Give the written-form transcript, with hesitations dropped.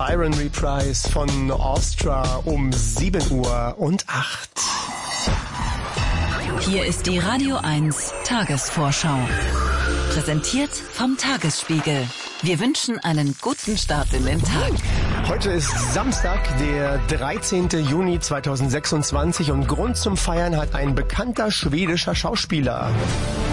Siren Reprise von Astra um 7:08 Uhr. Hier ist die Radio 1 Tagesvorschau. Präsentiert vom Tagesspiegel. Wir wünschen einen guten Start in den Tag. Heute ist Samstag, der 13. Juni 2026 und Grund zum Feiern hat ein bekannter schwedischer Schauspieler.